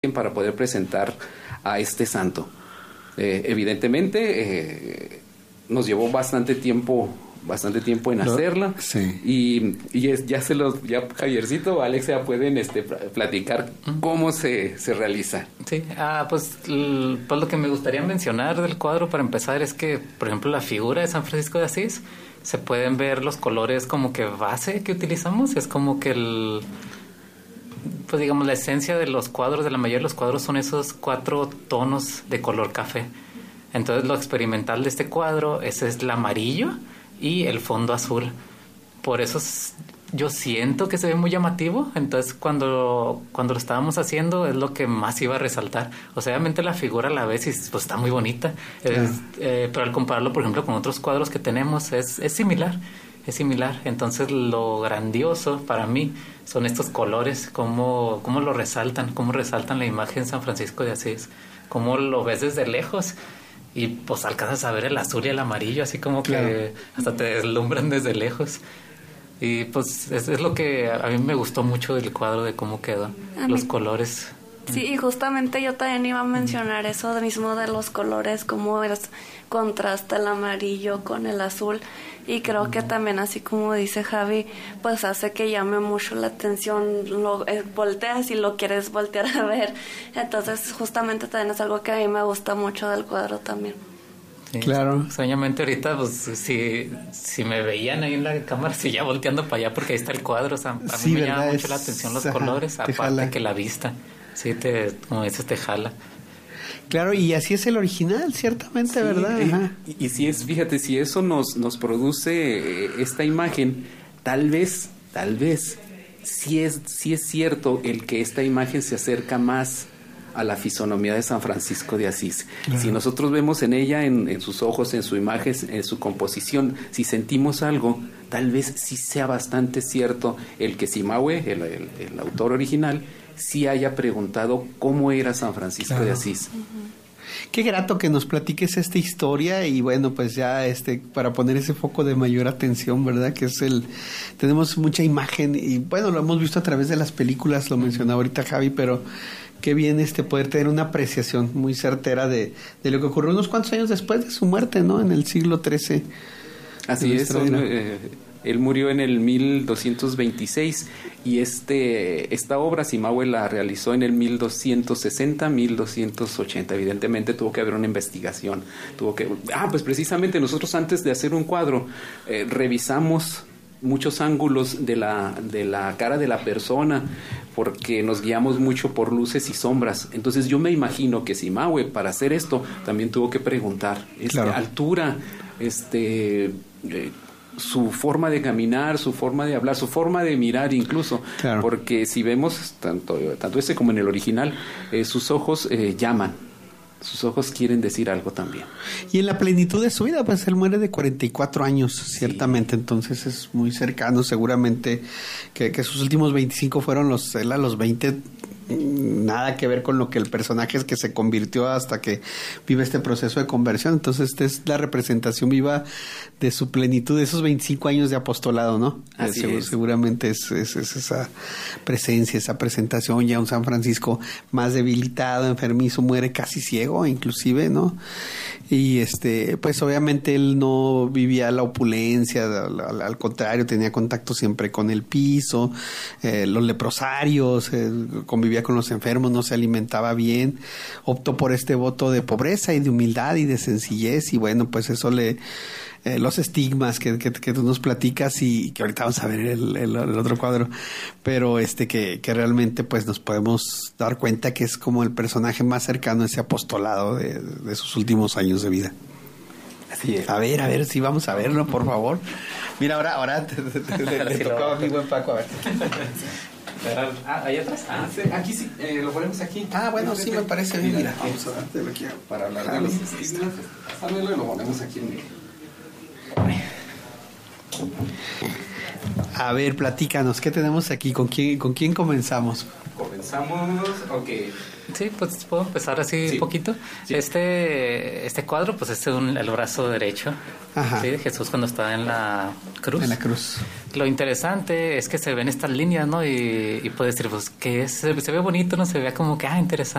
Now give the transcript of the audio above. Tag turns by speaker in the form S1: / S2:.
S1: para poder presentar a este santo. Evidentemente nos llevó bastante tiempo en hacerla.
S2: Sí.
S1: Ya Javiercito, Alex, ya pueden platicar cómo se realiza.
S3: Sí, pues lo que me gustaría mencionar del cuadro para empezar es que, por ejemplo, la figura de San Francisco de Asís, se pueden ver los colores como que base que utilizamos, es como que pues digamos la esencia de los cuadros, de la mayoría de los cuadros son esos 4 tonos de color café. Entonces lo experimental de este cuadro es el amarillo y el fondo azul. Por eso yo siento que se ve muy llamativo. Entonces cuando lo estábamos haciendo es lo que más iba a resaltar. O sea, obviamente la figura a la vez pues está muy bonita. Pero al compararlo, por ejemplo, con otros cuadros que tenemos es similar. Es similar. Entonces lo grandioso para mí son estos colores, cómo lo resaltan, cómo resaltan la imagen de San Francisco de Asís, cómo lo ves desde lejos y pues alcanzas a ver el azul y el amarillo, así como que hasta te deslumbran desde lejos. Y pues es lo que a mí me gustó mucho del cuadro, de cómo quedó, los colores.
S4: Sí, y justamente yo también iba a mencionar eso mismo de los colores, cómo contrasta el amarillo con el azul, y creo que también, así como dice Javi, pues hace que llame mucho la atención, volteas y lo quieres voltear a ver. Entonces justamente también es algo que a mí me gusta mucho del cuadro también.
S3: Sí,
S2: claro.
S3: Extrañamente ahorita, pues si me veían ahí en la cámara, sí, ya volteando para allá porque ahí está el cuadro. O sea, a mí me llama mucho la atención los colores, aparte que la vista. Sí, como dices, te jala.
S2: Claro, y así es el original, ciertamente, sí, ¿verdad?
S1: Y si es, fíjate, si eso nos produce esta imagen, tal vez, sí es cierto el que esta imagen se acerca más a la fisonomía de San Francisco de Asís. Claro. Si nosotros vemos en ella, en sus ojos, en su imagen, en su composición, si sentimos algo, tal vez sí sea bastante cierto el que Cimahue, el autor original, sí haya preguntado cómo era San Francisco de Asís.
S2: Qué grato que nos platiques esta historia, y bueno, pues ya para poner ese foco de mayor atención, ¿verdad? Que es tenemos mucha imagen y bueno, lo hemos visto a través de las películas, lo mencionaba ahorita Javi, pero qué bien poder tener una apreciación muy certera de lo que ocurrió unos cuantos años después de su muerte, ¿no? En el siglo XIII.
S1: Así es. Él murió en el 1226 y esta obra Cimahue la realizó en el 1260, 1280. Evidentemente tuvo que haber una investigación. Pues precisamente nosotros, antes de hacer un cuadro, revisamos muchos ángulos de la cara de la persona, porque nos guiamos mucho por luces y sombras. Entonces yo me imagino que Cimahue, para hacer esto, también tuvo que preguntar altura, su forma de caminar, su forma de hablar, su forma de mirar incluso, porque si vemos tanto ese como en el original, sus ojos llaman. Sus ojos quieren decir algo también.
S2: Y en la plenitud de su vida, pues él muere de 44 años, ciertamente. Entonces es muy cercano, seguramente, que sus últimos 25 fueron él a los 20, nada que ver con lo que el personaje es que se convirtió hasta que vive este proceso de conversión. Entonces esta es la representación viva de su plenitud, de esos 25 años de apostolado, ¿no? Seguramente es esa presencia, esa presentación. Ya un San Francisco más debilitado, enfermizo, muere casi ciego inclusive, ¿no? Y pues obviamente él no vivía la opulencia, al contrario, tenía contacto siempre con el piso, los leprosarios, convivía con los enfermos, no se alimentaba bien, optó por este voto de pobreza y de humildad y de sencillez, y bueno, pues eso los estigmas que tú nos platicas, y que ahorita vamos a ver el otro cuadro, pero que realmente pues nos podemos dar cuenta que es como el personaje más cercano a ese apostolado de sus últimos años de vida. Así es. A ver si vamos a verlo, por favor. Mira, ahora le tocó a mi buen Paco, a ver.
S1: ¿Ahí atrás? Sí, aquí sí, lo ponemos aquí.
S2: Bueno, sí, me parece bien. Mira, vamos a dártelo aquí
S1: para hablar de los estigmas. Pásamelo y lo ponemos aquí en medio.
S2: A ver, platícanos, ¿qué tenemos aquí? ¿Con quién comenzamos?
S1: Comenzamos,
S3: Sí, pues puedo empezar así un poquito. Sí. Este cuadro, pues es el brazo derecho, ¿sí? De Jesús cuando está en la cruz.
S2: En la cruz.
S3: Lo interesante es que se ven estas líneas, ¿no? Y puedes decir, pues, ¿qué es? Se ve bonito, ¿no? Se ve como que, interesante.